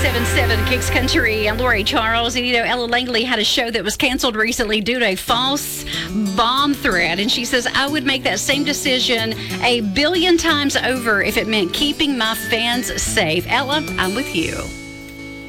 97.7 Kicks Country. I'm Lori Charles. And Ella Langley had a show that was canceled recently due to a false bomb threat. And she says, I would make that same decision 1 billion times over if it meant keeping my fans safe. Ella, I'm with you.